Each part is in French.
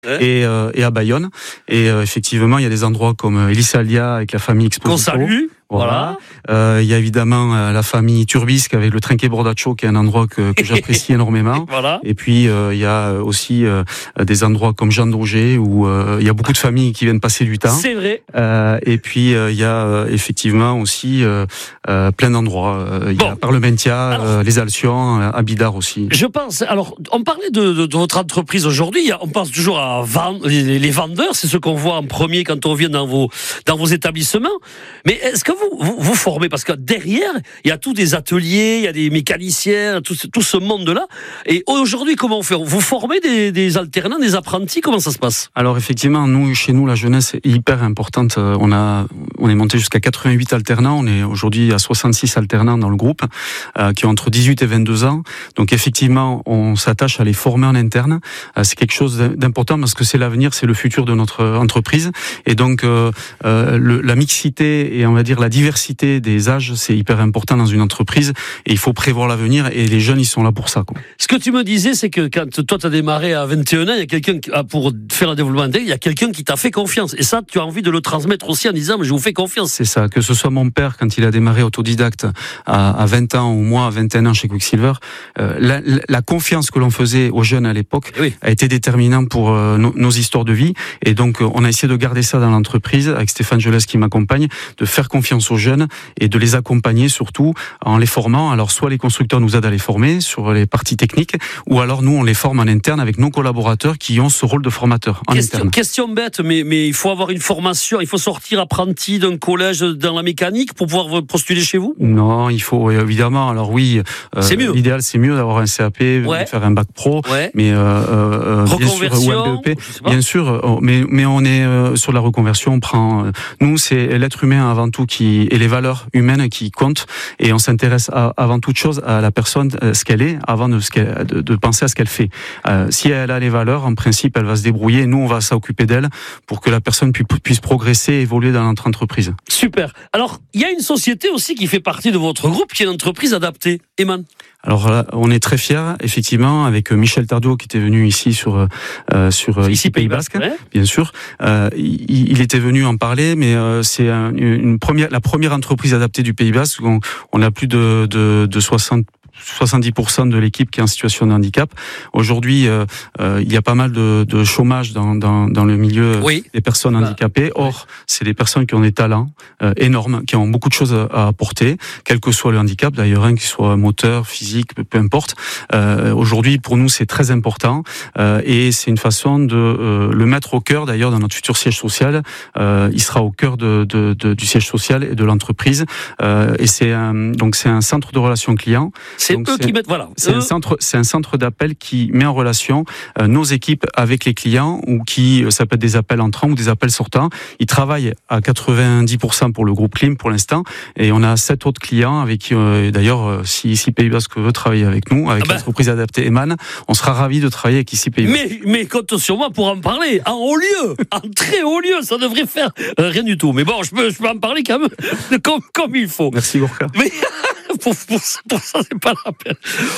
et à Bayonne. Et effectivement, il y a des endroits comme Elisalia avec la famille Exposito. Qu'on salue. Voilà. Il y a évidemment la famille Turbisque avec le Trinquet Bordaccio, qui est un endroit que j'apprécie énormément. Voilà. Et puis il y a aussi des endroits comme Jean d'Auger où il y a beaucoup de familles qui viennent passer du temps. C'est vrai. Et puis il y a effectivement aussi plein d'endroits. Il y a Parlementia, les Alcions, Abidar aussi. Je pense. Alors, on parlait de votre entreprise aujourd'hui. On pense toujours à les vendeurs. C'est ce qu'on voit en premier quand on vient dans vos établissements. Mais est-ce que vous formez, parce que derrière, il y a tous des ateliers, il y a des mécaniciens, tout ce monde-là. Et aujourd'hui, comment on fait ? Vous formez des alternants, des apprentis ? Comment ça se passe ? Alors effectivement, chez nous, la jeunesse est hyper importante. On est monté jusqu'à 88 alternants. On est aujourd'hui à 66 alternants dans le groupe, qui ont entre 18 et 22 ans. Donc effectivement, on s'attache à les former en interne. C'est quelque chose d'important parce que c'est l'avenir, c'est le futur de notre entreprise. Et donc la mixité et on va dire la diversité des âges, c'est hyper important dans une entreprise et il faut prévoir l'avenir et les jeunes, ils sont là pour ça, quoi. Ce que tu me disais, c'est que quand toi tu as démarré à 21 ans, il y a quelqu'un pour faire le développement interne, il y a quelqu'un qui t'a fait confiance. Et ça, tu as envie de le transmettre aussi en disant, mais je vous fais confiance. C'est ça, que ce soit mon père quand il a démarré autodidacte à 20 ans ou moi à 21 ans chez Quicksilver, la confiance que l'on faisait aux jeunes à l'époque a été déterminante pour nos histoires de vie. Et donc, on a essayé de garder ça dans l'entreprise avec Stéphane Gelès qui m'accompagne, de faire confiance aux jeunes et de les accompagner surtout en les formant. Alors soit les constructeurs nous aident à les former sur les parties techniques, ou alors nous on les forme en interne avec nos collaborateurs qui ont ce rôle de formateur en interne. Question bête, mais il faut avoir une formation, il faut sortir apprenti d'un collège dans la mécanique pour pouvoir postuler chez vous ? Non, il faut évidemment. Alors oui, c'est mieux. L'idéal c'est mieux d'avoir un CAP, faire un bac pro, mais reconversion, bien sûr, ou un BEP, bien sûr. Mais on est sur la reconversion. On prend nous c'est l'être humain avant tout et les valeurs humaines qui comptent, et on s'intéresse avant toute chose à la personne, ce qu'elle est, avant de penser à ce qu'elle fait. Si elle a les valeurs, en principe, elle va se débrouiller. Nous, on va s'occuper d'elle pour que la personne puisse progresser et évoluer dans notre entreprise. Super. Alors, il y a une société aussi qui fait partie de votre groupe, qui est une entreprise adaptée. Eman. Alors là, on est très fiers, effectivement, avec Michel Tardieu qui était venu ici sur ici Pays Basque, bien sûr. Il était venu en parler, mais c'est la première entreprise adaptée du Pays Basque. On a plus de 70% de l'équipe qui est en situation de handicap. Aujourd'hui, il y a pas mal de chômage dans le milieu des personnes handicapées. Or, c'est des personnes qui ont des talents énormes, qui ont beaucoup de choses à apporter, quel que soit le handicap d'ailleurs, qu'il soit moteur, physique, peu importe. Aujourd'hui, pour nous, c'est très important et c'est une façon de le mettre au cœur d'ailleurs dans notre futur siège social. Il sera au cœur du siège social et de l'entreprise. Et c'est un centre de relations clients. C'est eux qui mettent, C'est un centre d'appel qui met en relation nos équipes avec les clients, ou ça peut être des appels entrants ou des appels sortants. Ils travaillent à 90% pour le groupe Klim pour l'instant, et on a 7 autres clients avec qui, d'ailleurs, si Pays Basque veut travailler avec nous, avec l'entreprise adaptée Eman, on sera ravis de travailler avec ici Pays Basque. Mais compte sur moi pour en parler, en haut lieu, en très haut lieu, ça devrait faire rien du tout. Mais bon, je peux en parler quand même comme il faut. Merci Gorka. Mais pour ça, c'est pas la peine.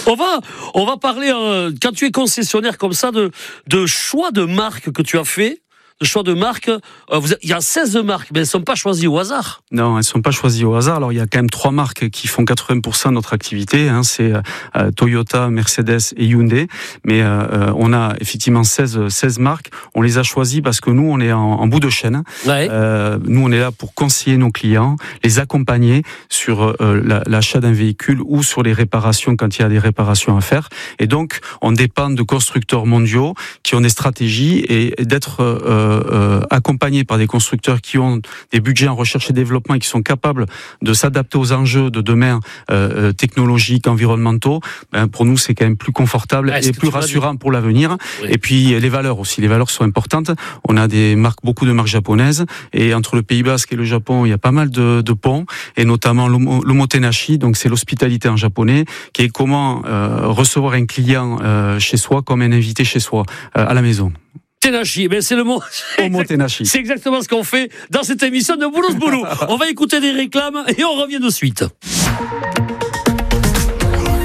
On va parler, quand tu es concessionnaire comme ça, de choix de marque que tu as fait. Le choix de marque, il y a 16 marques, mais elles ne sont pas choisies au hasard. Non, elles ne sont pas choisies au hasard. Alors, il y a quand même 3 marques qui font 80% de notre activité. C'est Toyota, Mercedes et Hyundai. Mais on a effectivement 16 marques. On les a choisies parce que nous, on est en bout de chaîne. Ouais. Nous, on est là pour conseiller nos clients, les accompagner sur l'achat d'un véhicule ou sur les réparations quand il y a des réparations à faire. Et donc, on dépend de constructeurs mondiaux qui ont des stratégies et d'être accompagnés par des constructeurs qui ont des budgets en recherche et développement et qui sont capables de s'adapter aux enjeux de demain technologiques, environnementaux. Pour nous, c'est quand même plus confortable et plus rassurant pour l'avenir. Oui. Et puis les valeurs aussi. Les valeurs sont importantes. On a beaucoup de marques japonaises, et entre le Pays Basque et le Japon, il y a pas mal de ponts, et notamment l'omotenashi, donc c'est l'hospitalité en japonais, qui est comment recevoir un client chez soi comme un invité chez soi, à la maison. Tenashi, mais c'est le mot. Tenashi. C'est exactement ce qu'on fait dans cette émission de Boulouse Boulou. On va écouter des réclames et on revient de suite.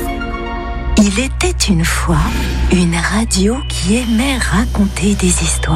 Il était une fois une radio qui aimait raconter des histoires.